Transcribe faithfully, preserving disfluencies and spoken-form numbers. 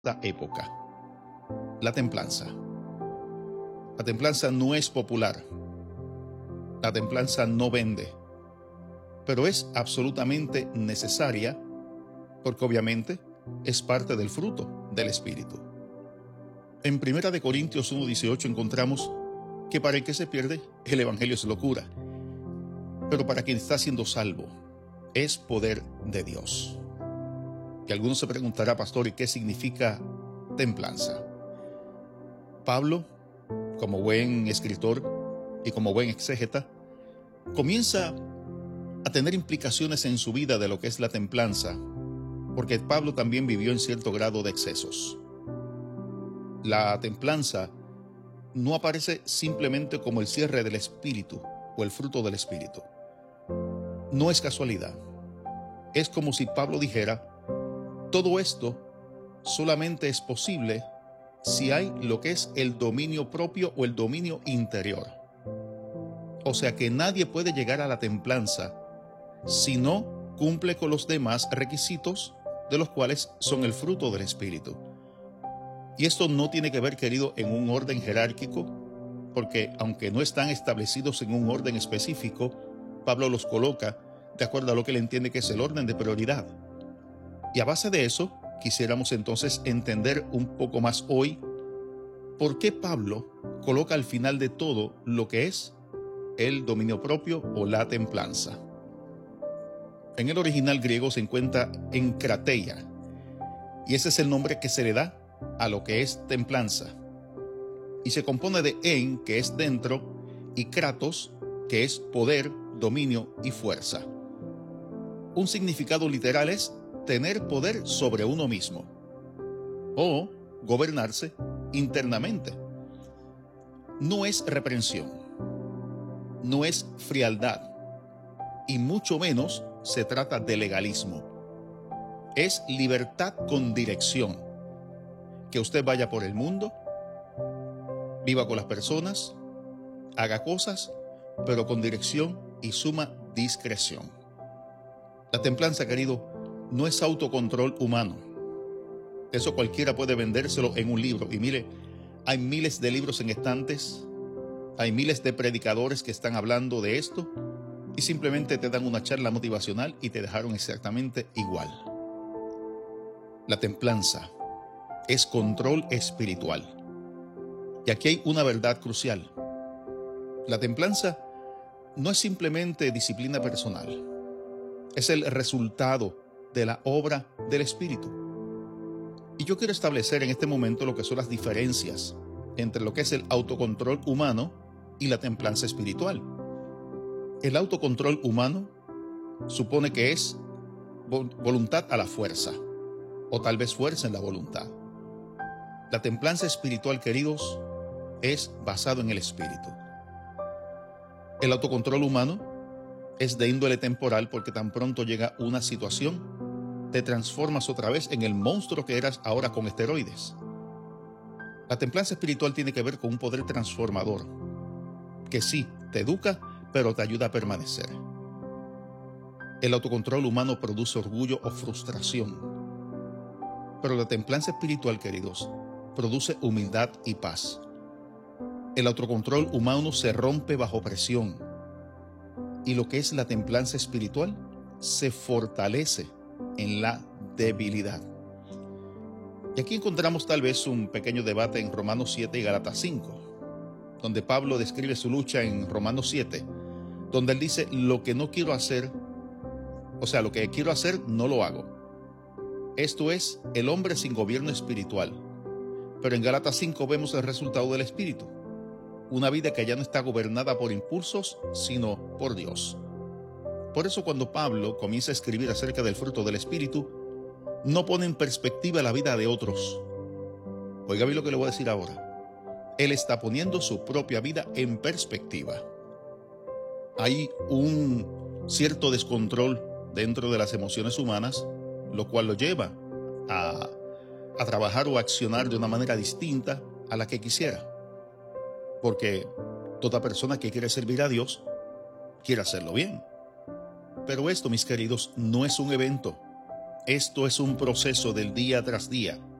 esta época. La templanza. La templanza no es popular. La templanza no vende. Pero es absolutamente necesaria porque obviamente es parte del fruto del Espíritu. En primera de Corintios uno dieciocho encontramos que para el que se pierde, el Evangelio es locura. Pero para quien está siendo salvo, es poder de Dios. Y algunos se preguntará, pastor, ¿y qué significa templanza? Pablo, como buen escritor y como buen exégeta, comienza a tener implicaciones en su vida de lo que es la templanza, porque Pablo también vivió en cierto grado de excesos. La templanza no aparece simplemente como el cierre del espíritu o el fruto del espíritu. No es casualidad. Es como si Pablo dijera, todo esto solamente es posible si hay lo que es el dominio propio o el dominio interior. O sea que nadie puede llegar a la templanza si no cumple con los demás requisitos de los cuales son el fruto del espíritu. Y esto no tiene que ver, querido, en un orden jerárquico, porque aunque no están establecidos en un orden específico, Pablo los coloca de acuerdo a lo que él entiende que es el orden de prioridad. Y a base de eso, quisiéramos entonces entender un poco más hoy por qué Pablo coloca al final de todo lo que es el dominio propio o la templanza. En el original griego se encuentra enkrateia, y ese es el nombre que se le da a lo que es templanza. Y se compone de en, que es dentro, y kratos, que es poder, dominio y fuerza. Un significado literal es tener poder sobre uno mismo o gobernarse internamente. No es reprensión, no es frialdad y mucho menos se trata de legalismo. Es libertad con dirección. Que usted vaya por el mundo, viva con las personas, haga cosas, pero con dirección y suma discreción. La templanza, querido, no es autocontrol humano. Eso cualquiera puede vendérselo en un libro. Y mire, hay miles de libros en estantes, hay miles de predicadores que están hablando de esto y simplemente te dan una charla motivacional y te dejaron exactamente igual. La templanza es control espiritual. Y aquí hay una verdad crucial. La templanza no es simplemente disciplina personal. Es el resultado de la obra del Espíritu. Y yo quiero establecer en este momento lo que son las diferencias entre lo que es el autocontrol humano y la templanza espiritual. El autocontrol humano supone que es voluntad a la fuerza, o tal vez fuerza en la voluntad. La templanza espiritual, queridos, es basado en el Espíritu. El autocontrol humano es de índole temporal porque tan pronto llega una situación, te transformas otra vez en el monstruo que eras ahora con esteroides. La templanza espiritual tiene que ver con un poder transformador, que sí, te educa, pero te ayuda a permanecer. El autocontrol humano produce orgullo o frustración, pero la templanza espiritual, queridos, produce humildad y paz. El autocontrol humano se rompe bajo presión y lo que es la templanza espiritual se fortalece en la debilidad. Y aquí encontramos tal vez un pequeño debate en Romanos siete y Gálatas cinco, donde Pablo describe su lucha en Romanos siete, donde él dice, lo que no quiero hacer, o sea, lo que quiero hacer no lo hago. Esto es el hombre sin gobierno espiritual. Pero en Gálatas cinco vemos el resultado del Espíritu. Una vida que ya no está gobernada por impulsos, sino por Dios. Por eso cuando Pablo comienza a escribir acerca del fruto del Espíritu, no pone en perspectiva la vida de otros. Oiga bien lo que le voy a decir ahora. Él está poniendo su propia vida en perspectiva. Hay un cierto descontrol dentro de las emociones humanas, lo cual lo lleva a, a trabajar o accionar de una manera distinta a la que quisiera. Porque toda persona que quiere servir a Dios quiere hacerlo bien. Pero esto, mis queridos, no es un evento. Esto es un proceso del día tras día.